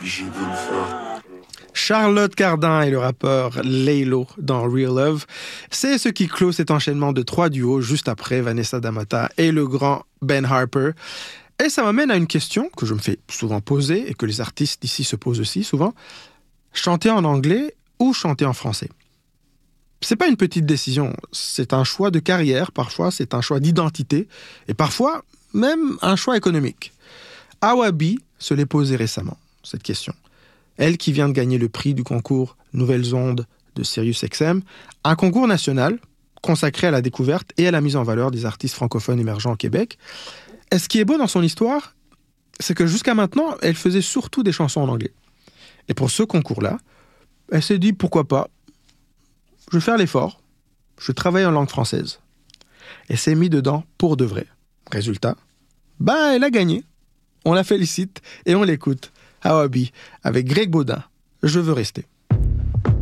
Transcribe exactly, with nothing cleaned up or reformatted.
Charlotte Cardin et le rappeur Laylo dans Real Love. C'est ce qui clôt cet enchaînement de trois duos juste après Vanessa da Mata et le grand Ben Harper. Et ça m'amène à une question que je me fais souvent poser et que les artistes d'ici se posent aussi souvent. Chanter en anglais ou chanter en français? C'est pas une petite décision, c'est un choix de carrière, parfois c'est un choix d'identité et parfois même un choix économique. Awabi se l'est posée récemment, cette question. Elle qui vient de gagner le prix du concours Nouvelles Ondes de SiriusXM, un concours national consacré à la découverte et à la mise en valeur des artistes francophones émergents au Québec. Et ce qui est beau dans son histoire, c'est que jusqu'à maintenant, elle faisait surtout des chansons en anglais. Et pour ce concours-là, elle s'est dit pourquoi pas, je vais faire l'effort, je vais travailler en langue française. Elle s'est mise dedans pour de vrai. Résultat, bah elle a gagné. On la félicite et on l'écoute. Awabi avec Greg Baudin, Je veux rester.